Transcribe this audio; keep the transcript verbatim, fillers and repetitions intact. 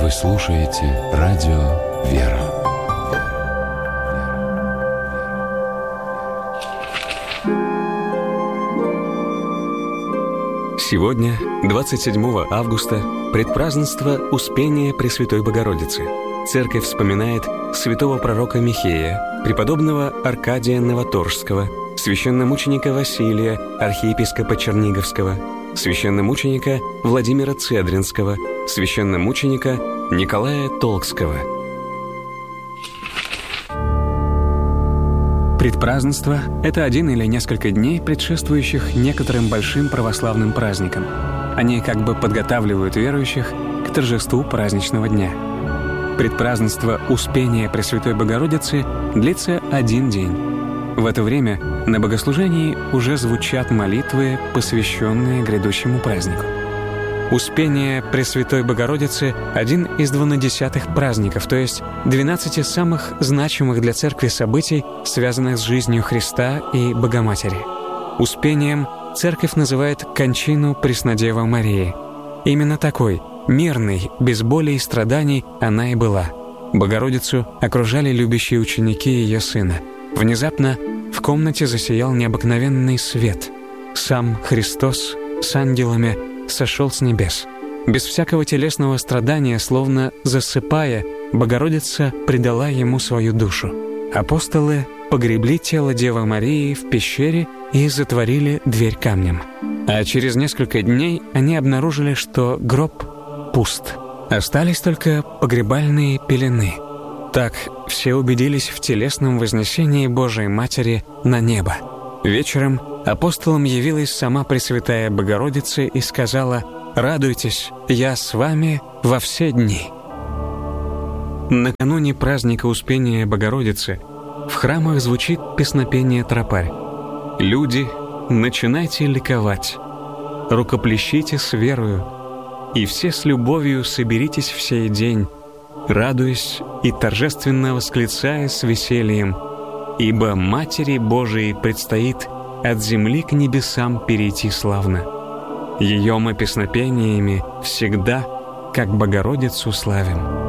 Вы слушаете радио «Вера». Сегодня, двадцать седьмого августа, предпразднество Успения Пресвятой Богородицы. Церковь вспоминает святого пророка Михея, преподобного Аркадия Новоторжского, священномученика Василия, архиепископа Черниговского, священномученика Владимира Цедринского, священномученика Николая Толкского. Предпразднество — это один или несколько дней, предшествующих некоторым большим православным праздникам. Они как бы подготавливают верующих к торжеству праздничного дня. Предпразднество Успения Пресвятой Богородицы длится один день. В это время на богослужении уже звучат молитвы, посвященные грядущему празднику. Успение Пресвятой Богородицы — один из двунадесятых праздников, то есть двенадцати самых значимых для Церкви событий, связанных с жизнью Христа и Богоматери. Успением Церковь называет кончину Преснодевы Марии. Именно такой, мирной, без боли и страданий, она и была. Богородицу окружали любящие ученики ее сына. Внезапно в комнате засиял необыкновенный свет. Сам Христос с ангелами сошел с небес. Без всякого телесного страдания, словно засыпая, Богородица предала ему свою душу. Апостолы погребли тело Девы Марии в пещере и затворили дверь камнем. А через несколько дней они обнаружили, что гроб пуст. Остались только погребальные пелены. Так все убедились в телесном вознесении Божией Матери на небо. Вечером апостолам явилась сама Пресвятая Богородица и сказала: «Радуйтесь, я с вами во все дни». Накануне праздника Успения Богородицы в храмах звучит песнопение тропарь. «Люди, начинайте ликовать, рукоплещите с верою, и все с любовью соберитесь в сей день, радуясь и торжественно восклицая с весельем, ибо Матери Божией предстоит от земли к небесам перейти славно. Ее мы песнопениями всегда, как Богородицу, славим».